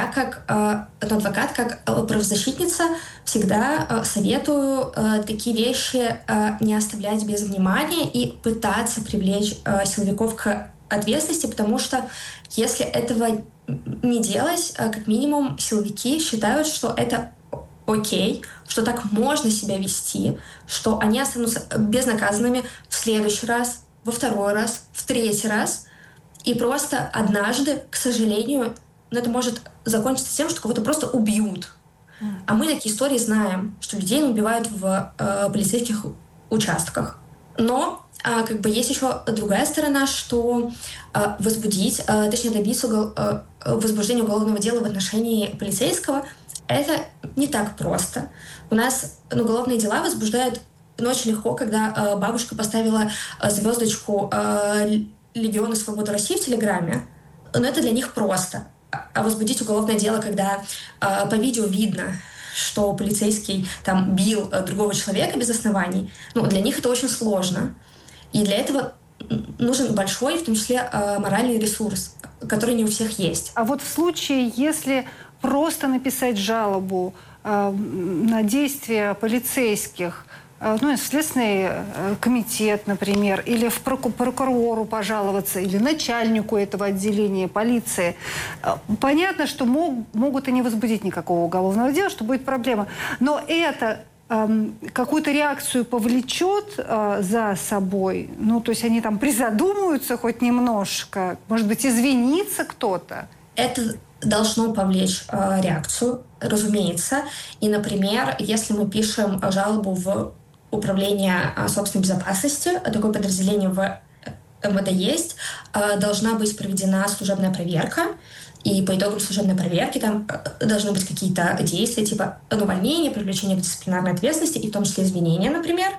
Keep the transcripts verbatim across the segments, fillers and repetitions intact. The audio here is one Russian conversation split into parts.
как э, адвокат, как э, правозащитница всегда э, советую э, такие вещи э, не оставлять без внимания и пытаться привлечь э, силовиков к ответственности, потому что если этого не делать, э, как минимум силовики считают, что это окей, что так можно себя вести, что они останутся безнаказанными в следующий раз, во второй раз, в третий раз. И просто однажды, к сожалению, это может закончиться тем, что кого-то просто убьют. А мы такие истории знаем, что людей убивают в э, полицейских участках. Но э, как бы есть еще другая сторона, что э, возбудить, э, точнее добиться угол, э, возбуждения уголовного дела в отношении полицейского — это не так просто. У нас ну, уголовные дела возбуждают ну, очень легко, когда э, бабушка поставила э, звездочку э, Легиона Свободы России в Телеграме, но это для них просто. А возбудить уголовное дело, когда э, по видео видно, что полицейский там бил э, другого человека без оснований, ну, для них это очень сложно. И для этого нужен большой, в том числе, э, моральный ресурс, который не у всех есть. А вот в случае, если просто написать жалобу э, на действия полицейских, ну, в Следственный комитет, например, или в прокурору пожаловаться, или начальнику этого отделения полиции. Понятно, что мог, могут и не возбудить никакого уголовного дела, что будет проблема. Но это э, какую-то реакцию повлечет э, за собой. Ну, то есть они там призадумаются хоть немножко. Может быть, извинится кто-то. Это должно повлечь э, реакцию, разумеется. И, например, если мы пишем жалобу в Управление собственной безопасности, такое подразделение в эм вэ дэ есть, должна быть проведена служебная проверка, и по итогам служебной проверки там должны быть какие-то действия, типа увольнения, привлечения к дисциплинарной ответственности, и в том числе извинения, например.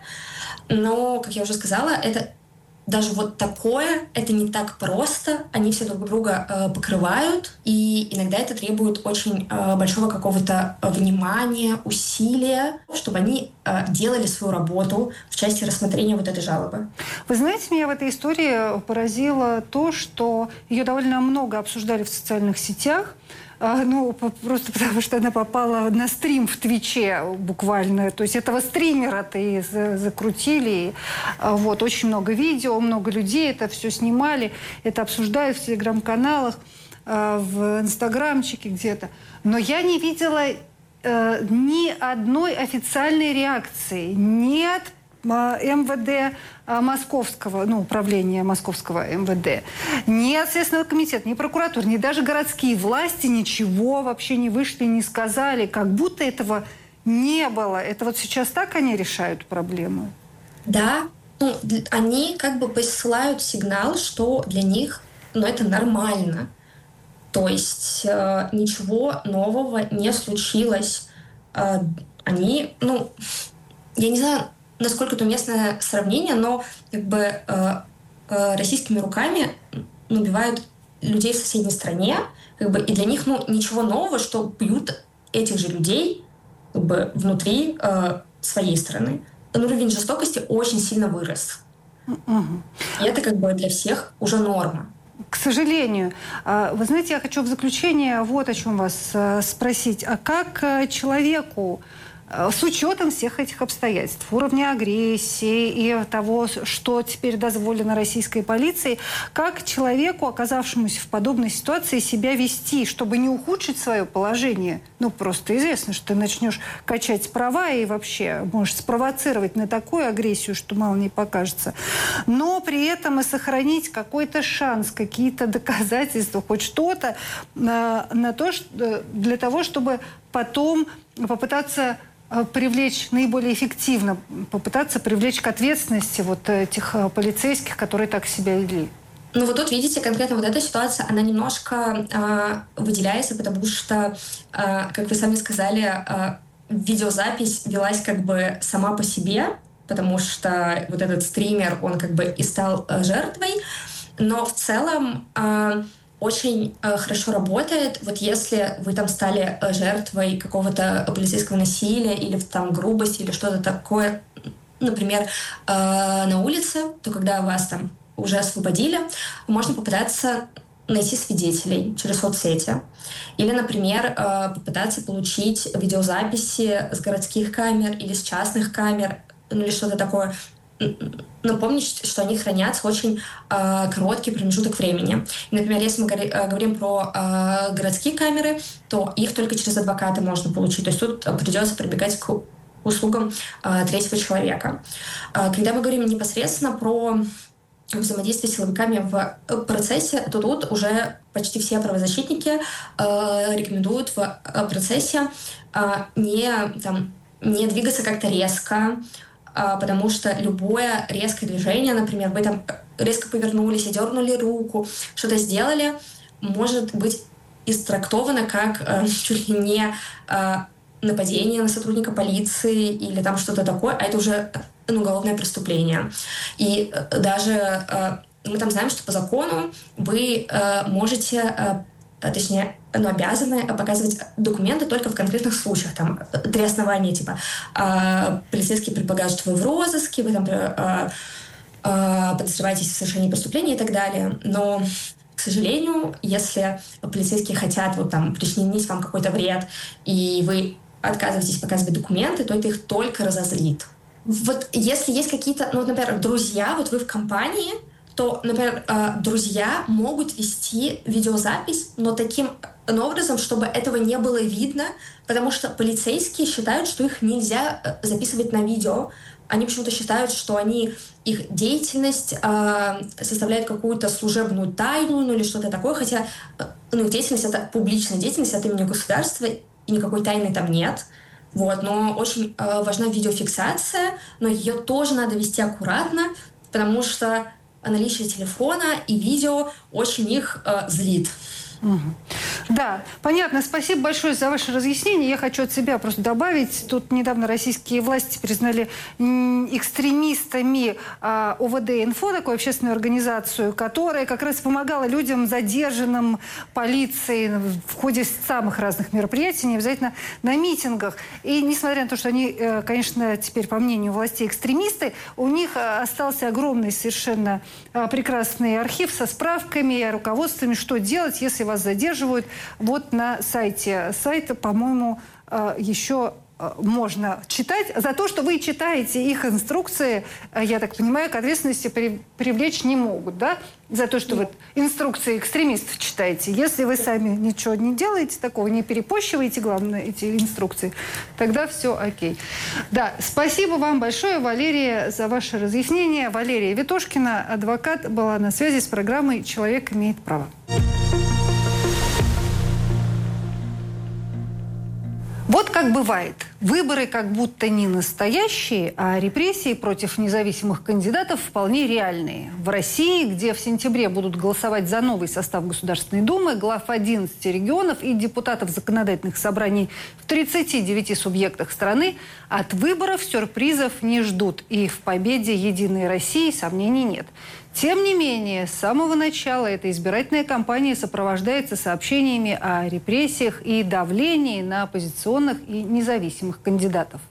Но, как я уже сказала, это даже вот такое, это не так просто. Они все друг друга э, покрывают, и иногда это требует очень э, большого какого-то внимания, усилия, чтобы они э, делали свою работу в части рассмотрения вот этой жалобы. Вы знаете, меня в этой истории поразило то, что ее довольно много обсуждали в социальных сетях. Ну, просто потому что она попала на стрим в Твиче буквально. То есть этого стримера-то и закрутили. Вот, очень много видео, много людей это все снимали. Это обсуждают в телеграм-каналах, в инстаграмчике где-то. Но я не видела э, ни одной официальной реакции. Ни от эм вэ дэ Московского, ну, управления Московского эм вэ дэ, ни от Следственного комитета, ни прокуратуры, ни даже городские власти ничего вообще не вышли, не сказали, как будто этого не было. Это вот сейчас так они решают проблему? Да, ну, они как бы посылают сигнал, что для них, ну, это нормально. То есть э, ничего нового не случилось. Э, они, ну, я не знаю, насколько это уместное сравнение, но как бы э, э, российскими руками убивают людей в соседней стране, как бы, и для них ну, ничего нового, что бьют этих же людей как бы, внутри э, своей страны. Но уровень жестокости очень сильно вырос. Угу. И это как бы для всех уже норма. К сожалению. Вы знаете, я хочу в заключение вот о чем вас спросить. А как человеку, с учетом всех этих обстоятельств, уровня агрессии и того, что теперь дозволено российской полиции, как человеку, оказавшемуся в подобной ситуации, себя вести, чтобы не ухудшить свое положение? Ну, просто известно, что ты начнешь качать права и вообще можешь спровоцировать на такую агрессию, что мало не покажется. Но при этом и сохранить какой-то шанс, какие-то доказательства, хоть что-то на, на то, что, для того, чтобы потом попытаться привлечь наиболее эффективно, попытаться привлечь к ответственности вот этих полицейских, которые так себя вели. Ну вот тут, видите, конкретно вот эта ситуация, она немножко э, выделяется, потому что, э, как вы сами сказали, э, видеозапись велась как бы сама по себе, потому что вот этот стример, он как бы и стал э, жертвой, но в целом э, очень э, хорошо работает, вот если вы там стали э, жертвой какого-то полицейского насилия или там грубости или что-то такое, например, э, на улице, то когда вас там уже освободили, можно попытаться найти свидетелей через соцсети. Или, например, попытаться получить видеозаписи с городских камер или с частных камер, ну или что-то такое. Но помните, что они хранятся очень э, короткий промежуток времени. И, например, если мы говори, говорим про э, городские камеры, то их только через адвоката можно получить. То есть тут придется прибегать к услугам э, третьего человека. Э, когда мы говорим непосредственно про взаимодействие с силовиками в процессе, то тут уже почти все правозащитники э, рекомендуют в процессе э, не, там, не двигаться как-то резко, потому что любое резкое движение, например, вы там резко повернулись и дернули руку, что-то сделали, может быть истрактовано как э, чуть ли не э, нападение на сотрудника полиции или там что-то такое, а это уже ну, уголовное преступление. И э, даже э, мы там знаем, что по закону вы э, можете, э, точнее, но обязаны показывать документы только в конкретных случаях. Там три основания, типа э, полицейские предполагают, что вы в розыске, вы там э, э, подозреваетесь в совершении преступления и так далее. Но, к сожалению, если полицейские хотят вот, там, причинить вам какой-то вред, и вы отказываетесь показывать документы, то это их только разозлит. Вот если есть какие-то, ну, например, друзья, вот вы в компании, то, например, друзья могут вести видеозапись, но таким образом, чтобы этого не было видно, потому что полицейские считают, что их нельзя записывать на видео. Они почему-то считают, что они, их деятельность э, составляет какую-то служебную тайну, ну или что-то такое, хотя ну, их деятельность — это публичная деятельность от имени государства, и никакой тайны там нет. Вот, но очень э, важна видеофиксация, но ее тоже надо вести аккуратно, потому что наличие телефона и видео очень их э, злит. Угу. Да, понятно. Спасибо большое за ваше разъяснение. Я хочу от себя просто добавить. Тут недавно российские власти признали экстремистами а, ОВД-Инфо, такую общественную организацию, которая как раз помогала людям, задержанным полицией в ходе самых разных мероприятий, не обязательно на митингах. И несмотря на то, что они, конечно, теперь, по мнению властей, экстремисты, у них остался огромный совершенно прекрасный архив со справками, руководствами, что делать, если вас задерживают. Вот на сайте сайта, по-моему, еще можно читать. За то, что вы читаете их инструкции, я так понимаю, к ответственности при, привлечь не могут, да? За то, что Нет. вы инструкции экстремистов читаете. Если вы сами ничего не делаете такого, не перепощиваете, главное, эти инструкции, тогда все окей. Да, спасибо вам большое, Валерия, за ваше разъяснение. Валерия Ветошкина, адвокат, была на связи с программой «Человек имеет право». Вот как бывает. Выборы как будто не настоящие, а репрессии против независимых кандидатов вполне реальные. В России, где в сентябре будут голосовать за новый состав Государственной Думы, глав одиннадцати регионов и депутатов законодательных собраний в тридцати девяти субъектах страны, от выборов сюрпризов не ждут. И в победе «Единой России» сомнений нет. Тем не менее, с самого начала эта избирательная кампания сопровождается сообщениями о репрессиях и давлении на оппозиционных и независимых кандидатов.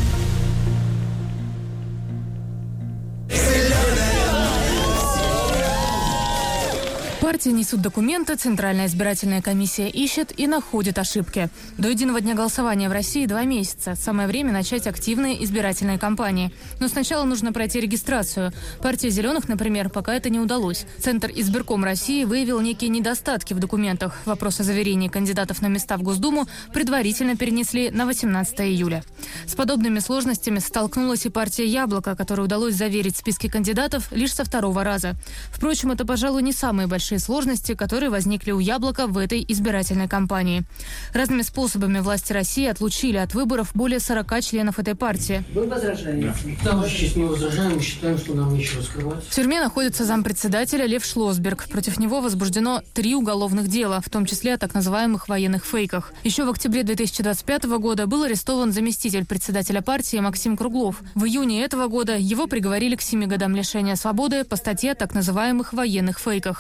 Партии несут документы, Центральная избирательная комиссия ищет и находит ошибки. До единого дня голосования в России два месяца. Самое время начать активные избирательные кампании. Но сначала нужно пройти регистрацию. Партии «Зеленых», например, пока это не удалось. Центр избирком России выявил некие недостатки в документах. Вопрос о заверении кандидатов на места в Госдуму предварительно перенесли на восемнадцатое июля. С подобными сложностями столкнулась и партия «Яблоко», которой удалось заверить списки кандидатов лишь со второго раза. Впрочем, это, пожалуй, не самые большие сложности, которые возникли у «Яблока» в этой избирательной кампании. Разными способами власти России отлучили от выборов более сорока членов этой партии. Вы возражаете? Да, мы сейчас не возражаем, мы считаем, что нам нечего скрывать. В тюрьме находится зампредседателя Лев Шлосберг. Против него возбуждено три уголовных дела, в том числе о так называемых военных фейках. Еще в октябре две тысячи двадцать пятого года был арестован заместитель председателя партии Максим Круглов. В июне этого года его приговорили к семи годам лишения свободы по статье о так называемых военных фейках. За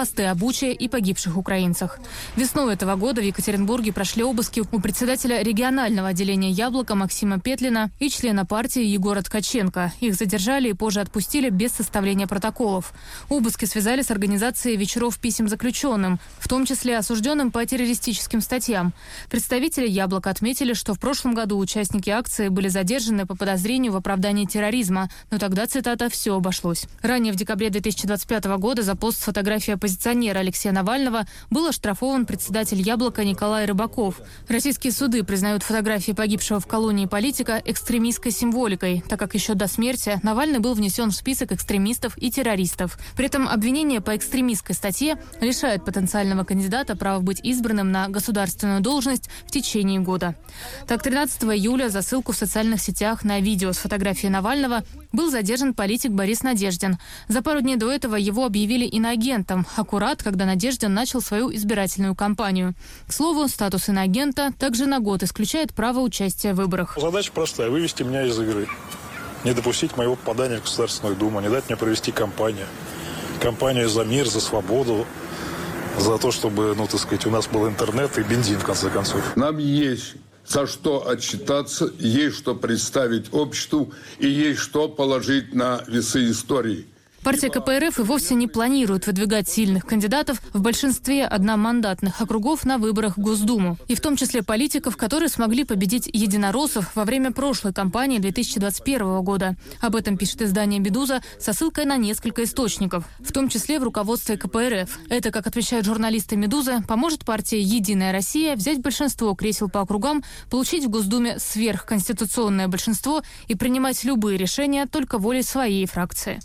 посты о Буче и погибших украинцах. Весной этого года в Екатеринбурге прошли обыски у председателя регионального отделения «Яблоко» Максима Петлина и члена партии Егора Ткаченко. Их задержали и позже отпустили без составления протоколов. Обыски связали с организацией вечеров писем заключенным, в том числе осужденным по террористическим статьям. Представители «Яблока» отметили, что в прошлом году участники акции были задержаны по подозрению в оправдании терроризма, но тогда, цитата, «все обошлось». Ранее в декабре две тысячи двадцать пятого года за пост с фотографией оппозиционера Алексея Навального был оштрафован председатель «Яблока» Николай Рыбаков. Российские суды признают фотографии погибшего в колонии политика экстремистской символикой, так как еще до смерти Навальный был внесен в список экстремистов и террористов. При этом обвинение по экстремистской статье лишает потенциального кандидата права быть избранным на государственную должность в течение года. Так, тринадцатого июля за ссылку в социальных сетях на видео с фотографией Навального был задержан политик Борис Надеждин. За пару дней до этого его объявили иноагентом, аккурат, когда Надеждин начал свою избирательную кампанию. К слову, статус иноагента также на год исключает право участия в выборах. Задача простая – вывести меня из игры. Не допустить моего попадания в Государственную Думу, не дать мне провести кампанию. Кампанию за мир, за свободу, за то, чтобы, ну, так сказать, у нас был интернет и бензин, в конце концов. Нам есть за что отчитаться, есть что представить обществу и есть что положить на весы истории. Партия ка пэ эр эф и вовсе не планирует выдвигать сильных кандидатов в большинстве одномандатных округов на выборах в Госдуму. И в том числе политиков, которые смогли победить единороссов во время прошлой кампании две тысячи двадцать первого года. Об этом пишет издание «Медуза» со ссылкой на несколько источников, в том числе в руководстве ка пэ эр эф. Это, как отвечают журналисты «Медузы», поможет партии «Единая Россия» взять большинство кресел по округам, получить в Госдуме сверхконституционное большинство и принимать любые решения только волей своей фракции.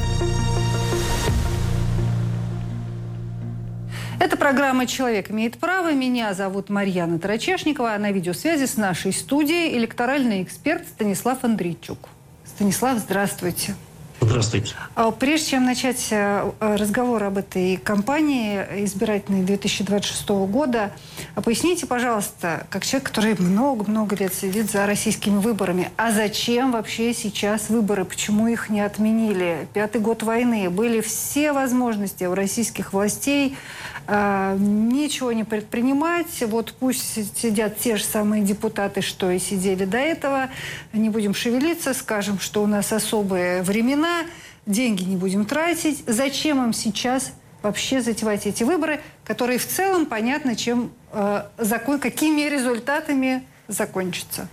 Это программа «Человек имеет право». Меня зовут Марьяна Тарачешникова. А на видеосвязи с нашей студией электоральный эксперт Станислав Андрейчук. Станислав, здравствуйте. Здравствуйте. Прежде чем начать разговор об этой кампании избирательной две тысячи двадцать шестого года, поясните, пожалуйста, как человек, который много-много лет следит за российскими выборами, а зачем вообще сейчас выборы? Почему их не отменили? Пятый год войны. Были все возможности у российских властей э, ничего не предпринимать. Вот пусть сидят те же самые депутаты, что и сидели до этого. Не будем шевелиться, скажем, что у нас особые времена. Деньги не будем тратить. Зачем им сейчас вообще затевать эти выборы, которые в целом понятно, чем э, закон, какими результатами закончатся?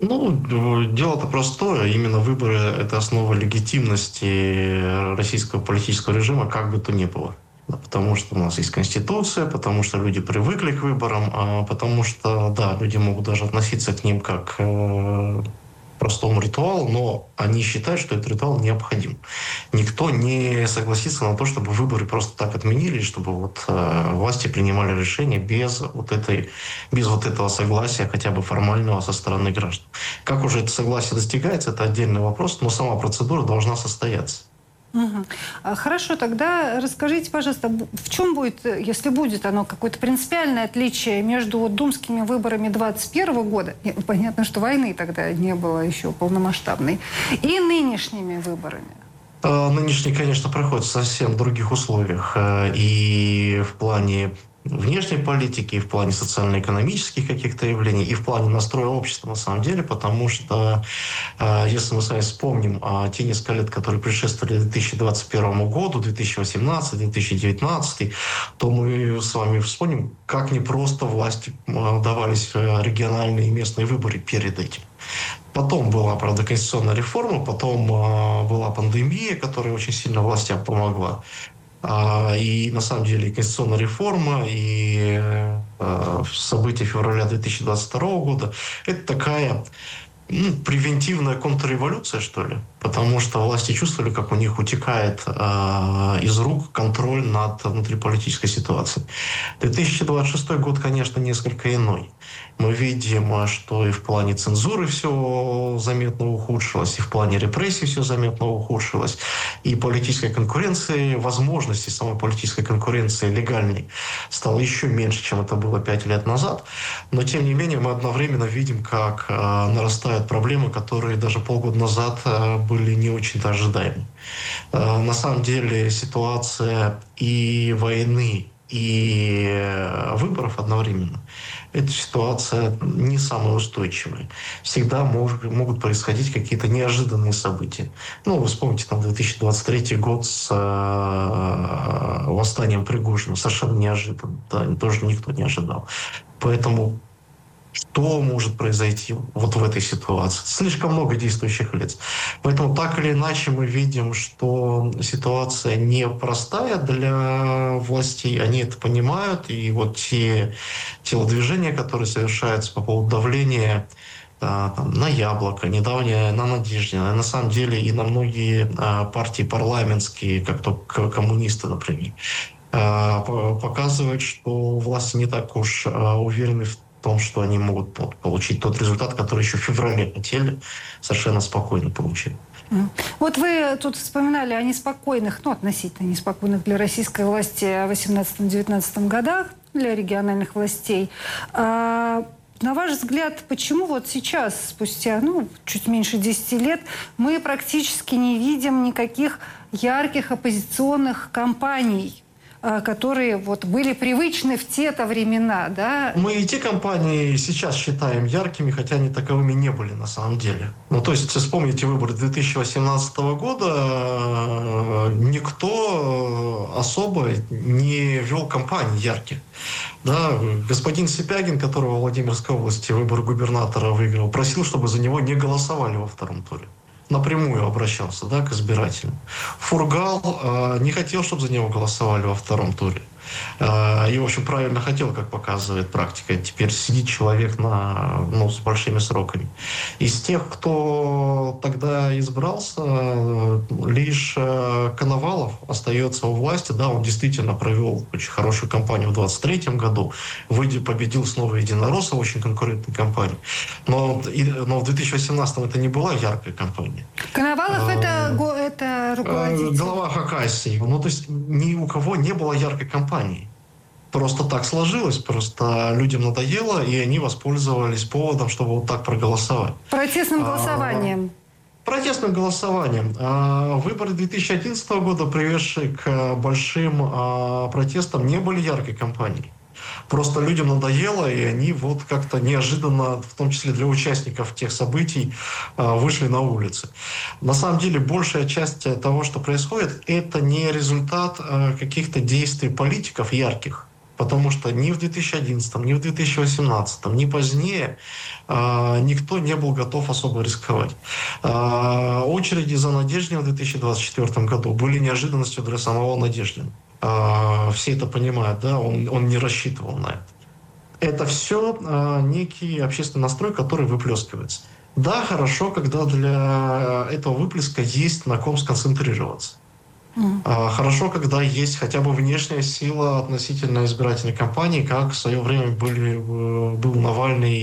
Ну, дело-то простое. Именно выборы – это основа легитимности российского политического режима, как бы то ни было. Потому что у нас есть Конституция, потому что люди привыкли к выборам, потому что, да, люди могут даже относиться к ним как к простому ритуалу, но они считают, что этот ритуал необходим. Никто не согласится на то, чтобы выборы просто так отменили, чтобы вот э, власти принимали решения без вот этой, без вот этого согласия, хотя бы формального со стороны граждан. Как уже это согласие достигается, это отдельный вопрос, но сама процедура должна состояться. Угу. Хорошо, тогда расскажите, пожалуйста, в чем будет, если будет оно, какое-то принципиальное отличие между вот думскими выборами двадцать первого года, понятно, что войны тогда не было еще полномасштабной, и нынешними выборами? Нынешние, конечно, проходят в совсем других условиях. И в плане внешней политики, и в плане социально-экономических каких-то явлений, и в плане настроя общества на самом деле, потому что, если мы с вами вспомним те несколько лет, которые предшествовали две тысячи двадцать первому году, две тысячи восемнадцатый, две тысячи девятнадцатый, то мы с вами вспомним, как непросто власти давались региональные и местные выборы перед этим. Потом была, правда, конституционная реформа, потом была пандемия, которая очень сильно властям помогла. И на самом деле и конституционная реформа, и события февраля две тысячи двадцать второго года – это такая, ну, превентивная контрреволюция, что ли. Потому что власти чувствовали, как у них утекает э, из рук контроль над внутриполитической ситуацией. две тысячи двадцать шестой год, конечно, несколько иной. Мы видим, что и в плане цензуры все заметно ухудшилось, и в плане репрессий все заметно ухудшилось, и политической конкуренции, возможности самой политической конкуренции легальной стало еще меньше, чем это было пять лет назад. Но, тем не менее, мы одновременно видим, как э, нарастают проблемы, которые даже полгода назад э, были были не очень-то ожидаемы. На самом деле ситуация и войны, и выборов одновременно — эта ситуация не самая устойчивая. Всегда мож, могут происходить какие-то неожиданные события. Ну, вы вспомните, там, две тысячи двадцать третий год с э, восстанием Пригожина. Совершенно неожиданно. Да, тоже никто не ожидал. Поэтому что может произойти вот в этой ситуации? Слишком много действующих лиц. Поэтому так или иначе мы видим, что ситуация непростая для властей. Они это понимают. И вот те телодвижения, которые совершаются по поводу давления там, на Яблоко, недавнее на Надеждина, на самом деле и на многие а, партии парламентские, как то коммунисты, например, а, показывают, что власти не так уж а, уверены в в том, что они могут получить тот результат, который еще в феврале хотели совершенно спокойно получить. Вот вы тут вспоминали о неспокойных, ну, относительно неспокойных для российской власти в восемнадцатом-девятнадцатом годах, для региональных властей. А, на ваш взгляд, почему вот сейчас, спустя, ну, чуть меньше десяти лет, мы практически не видим никаких ярких оппозиционных кампаний, которые вот были привычны в те-то времена, да? Мы и те кампании сейчас считаем яркими, хотя они таковыми не были на самом деле. Ну, то есть, вспомните выборы две тысячи восемнадцатого года, никто особо не вел кампании ярких. Да, господин Сипягин, которого в Владимирской области выборы губернатора выиграл, просил, чтобы за него не голосовали во втором туре. Напрямую обращался, да, к избирателям. Фургал э, не хотел, чтобы за него голосовали во втором туре. Э, и, в общем, правильно хотел, как показывает практика. Теперь сидит человек на, ну, с большими сроками. Из тех, кто тогда избрался, лишь э, Коновалов остается у власти. Да, он действительно провел очень хорошую кампанию в двадцать третьем году. Выйдя, победил снова Единороссов в очень конкурентной кампании. Но, и, но в две тысячи восемнадцатом это не была яркая кампания. Коновалов а, это, это руководитель? Глава Хакасии. Ну, то есть ни у кого не было яркой кампании. Просто так сложилось, просто людям надоело, и они воспользовались поводом, чтобы вот так проголосовать. Протестным голосованием. А, протестным голосованием. А, выборы две тысячи одиннадцатого года, приведшие к большим а, протестам, не были яркой кампанией. Просто людям надоело, и они вот как-то неожиданно, в том числе для участников тех событий, вышли на улицы. На самом деле, большая часть того, что происходит, это не результат каких-то действий политиков ярких. Потому что ни в две тысячи одиннадцатом, ни в две тысячи восемнадцатом, ни позднее э, никто не был готов особо рисковать. Э, очереди за Надеждиным в две тысячи двадцать четвёртом году были неожиданностью для самого Надеждина. Э, все это понимают, да, он, он не рассчитывал на это. Это все э, некий общественный настрой, который выплескивается. Да, хорошо, когда для этого выплеска есть на ком сконцентрироваться. Mm. Хорошо, когда есть хотя бы внешняя сила относительно избирательной кампании, как в свое время были, был Навальный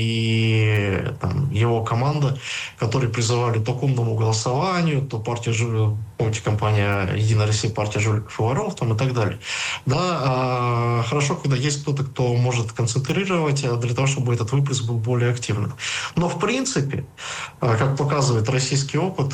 и там, его команда, которые призывали то к умному голосованию, то партия, помните, компания «Единая Россия», партия жуликов и воров там, и так далее. Да, хорошо, когда есть кто-то, кто может концентрировать для того, чтобы этот выплеск был более активным. Но в принципе, как показывает российский опыт,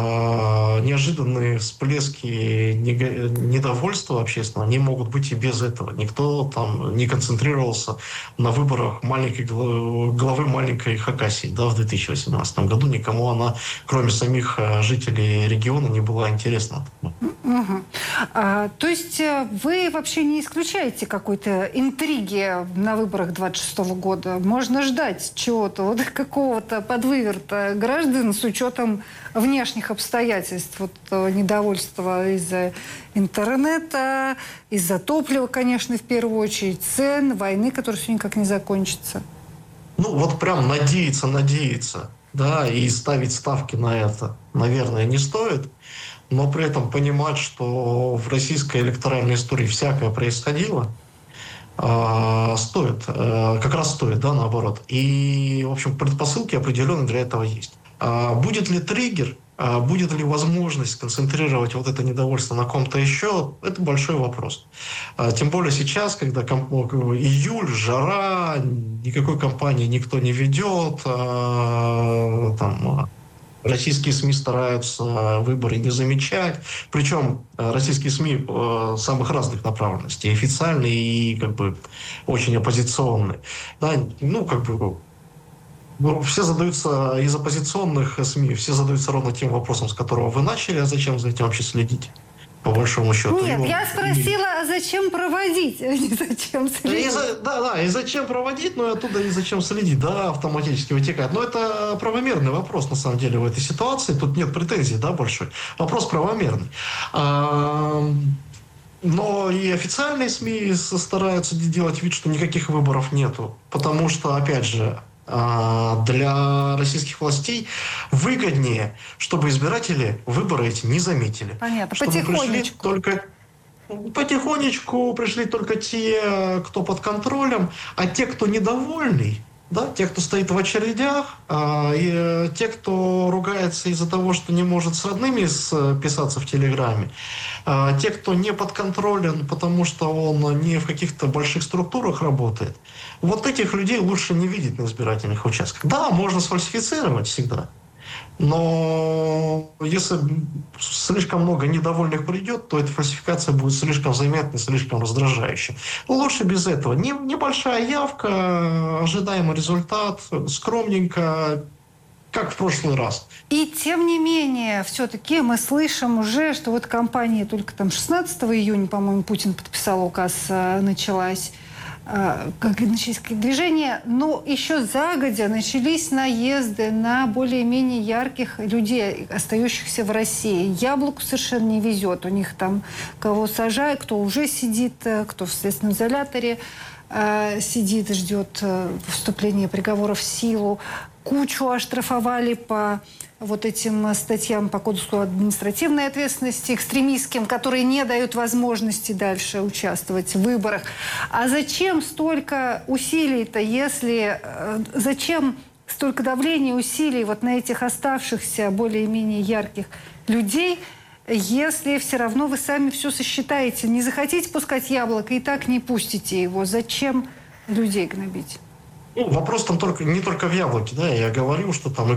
неожиданные всплески недовольства общественного, они могут быть и без этого. Никто там не концентрировался на выборах маленькой главы маленькой Хакасии, да, в две тысячи восемнадцатом году. Никому она, кроме самих жителей региона, не была интересна. Угу. А, то есть вы вообще не исключаете какой-то интриги на выборах двадцать шестого года? Можно ждать чего-то, вот какого-то подвыверта граждан с учетом внешних обстоятельств, вот недовольства из-за интернета, из-за топлива, конечно, в первую очередь, цен, войны, которая все никак не закончится. Ну, вот прям надеяться, надеяться, да, и ставить ставки на это, наверное, не стоит, но при этом понимать, что в российской электоральной истории всякое происходило, э, стоит, э, как раз стоит, да, наоборот. И, в общем, предпосылки определенные для этого есть. А будет ли триггер, а будет ли возможность сконцентрировать вот это недовольство на ком-то еще, это большой вопрос. А тем более сейчас, когда комп... июль, жара, никакой кампании никто не ведет, а, там, Российские СМИ стараются выборы не замечать. Причем российские СМИ самых разных направленностей. И официальные, и как бы очень оппозиционные. Да, ну, как бы все задаются из оппозиционных СМИ, все задаются ровно тем вопросом, с которого вы начали, а зачем за этим вообще следить? По большому счету. Нет, его... я спросила, а зачем проводить, а не зачем следить. И за, да, да, и зачем проводить, но оттуда и зачем следить, да, автоматически вытекает. Но это правомерный вопрос, на самом деле, в этой ситуации. Тут нет претензий, да, большой. Вопрос правомерный. А, но и официальные СМИ стараются делать вид, что никаких выборов нету. Потому что, опять же, для российских властей выгоднее, чтобы избиратели выборы эти не заметили. Понятно, чтобы потихонечку. Пришли только, потихонечку пришли только те, кто под контролем, а те, кто недовольный, да, те, кто стоит в очередях, а, и те, кто ругается из-за того, что не может с родными списаться в Телеграме, а, те, кто не подконтролен, потому что он не в каких-то больших структурах работает, вот этих людей лучше не видеть на избирательных участках. Да, можно сфальсифицировать всегда, но если слишком много недовольных придет, то эта фальсификация будет слишком заметной, слишком раздражающей. Лучше без этого. Не, небольшая явка, ожидаемый результат, скромненько, как в прошлый раз. И тем не менее, все-таки мы слышим уже, что вот кампания только там шестнадцатого июня, по-моему, Путин подписал указ, началась. Как начались движения, но еще загодя начались наезды на более-менее ярких людей, остающихся в России. Яблоку совершенно не везет. У них там кого сажают, кто уже сидит, кто в следственном изоляторе э, сидит, ждет э, вступления приговора в силу. Кучу оштрафовали по вот этим статьям по Кодексу административной ответственности, экстремистским, которые не дают возможности дальше участвовать в выборах. А зачем столько усилий-то, если... Зачем столько давления, усилий вот на этих оставшихся более-менее ярких людей, если все равно вы сами все сосчитаете? Не захотите пускать яблоко, и так не пустите его. Зачем людей гнобить? Ну, вопрос там только, не только в яблоке, да, я говорю, что там и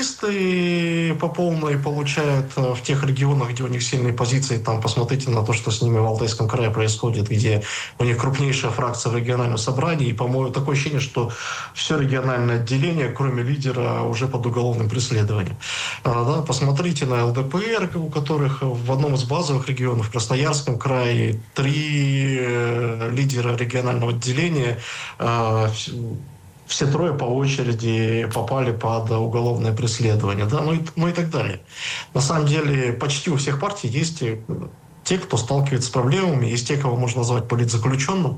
коммунисты по полной получают в тех регионах, где у них сильные позиции, там посмотрите на то, что с ними в Алтайском крае происходит, где у них крупнейшая фракция в региональном собрании, и, по-моему, такое ощущение, что все региональное отделение, кроме лидера, уже под уголовным преследованием. А, да, посмотрите на ЛДПР, у которых в одном из базовых регионов, в Красноярском крае, три э, лидера регионального отделения э, все трое по очереди попали под уголовное преследование, да, ну и, ну и так далее. На самом деле почти у всех партий есть те, кто сталкивается с проблемами, есть те, кого можно назвать политзаключенным,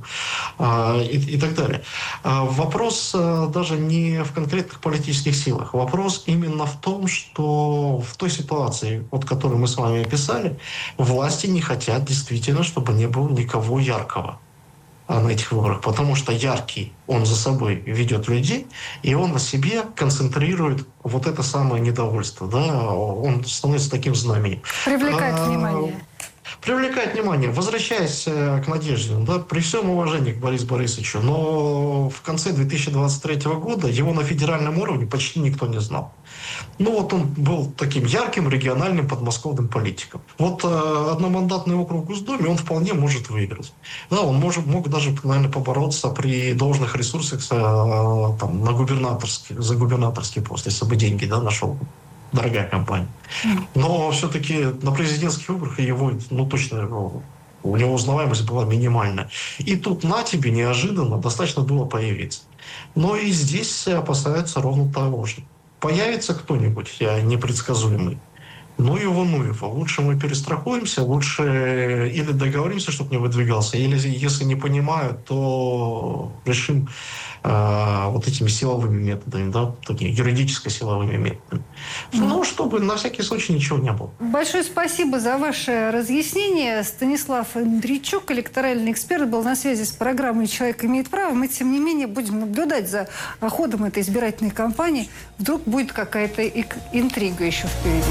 а, и, и так далее. А, вопрос а, даже не в конкретных политических силах. Вопрос именно в том, что в той ситуации, вот, которую мы с вами описали, власти не хотят действительно, чтобы не было никого яркого на этих выборах, потому что яркий, он за собой ведет людей, и он на себе концентрирует вот это самое недовольство. Да? Он становится таким знаменем. Привлекает а, внимание. Привлекает внимание. Возвращаясь к Надежде, да, при всем уважении к Борису Борисовичу, но в конце две тысячи двадцать третьего года его на федеральном уровне почти никто не знал. Ну вот он был таким ярким региональным подмосковным политиком. Вот э, одномандатный округ в Госдуме он вполне может выиграть. Да, он может, мог даже, наверное, побороться при должных ресурсах э, там, на губернаторский, за губернаторский пост, если бы деньги, да, нашел. Дорогая компания. Но все-таки на президентских выборах его, ну точно, ну, у него узнаваемость была минимальная. И тут на тебе неожиданно достаточно было появиться. Но и здесь опасаются ровно того же. Появится кто-нибудь непредсказуемый, ну его, ну его. Лучше мы перестрахуемся, лучше или договоримся, чтобы не выдвигался, или если не понимают, то решим э, вот этими силовыми методами, да, такими юридическо-силовыми методами. Ну, чтобы на всякий случай ничего не было. Большое спасибо за ваше разъяснение. Станислав Андрейчук, электоральный эксперт, был на связи с программой «Человек имеет право». Мы, тем не менее, будем наблюдать за ходом этой избирательной кампании. Вдруг будет какая-то интрига еще впереди.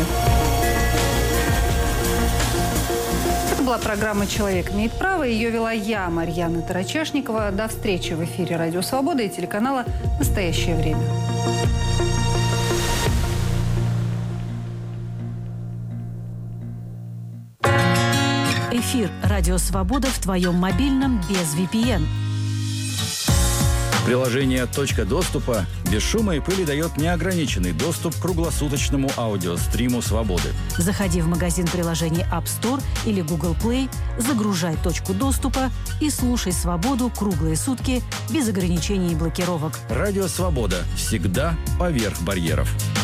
Это была программа «Человек имеет право». Ее вела я, Марьяна Тарачешникова. До встречи в эфире «Радио Свобода» и телеканала «Настоящее время». Эфир «Радио Свобода» в твоем мобильном без ви пи эн. Приложение «Точка доступа» без шума и пыли дает неограниченный доступ к круглосуточному аудиостриму «Свободы». Заходи в магазин приложений App Store или Google Play, загружай «Точку доступа» и слушай «Свободу» круглые сутки без ограничений и блокировок. Радио «Свобода» всегда поверх барьеров.